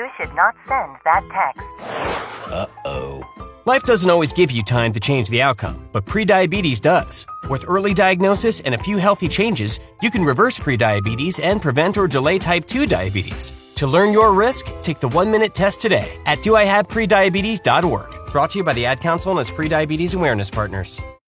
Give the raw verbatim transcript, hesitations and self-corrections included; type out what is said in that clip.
You should not send that text. Uh-oh. Life doesn't always give you time to change the outcome, but prediabetes does. With early diagnosis and a few healthy changes, you can reverse prediabetes and prevent or delay type two diabetes. To learn your risk, take the one-minute test today at do I have prediabetes dot org. Brought to you by the Ad Council and its prediabetes awareness partners.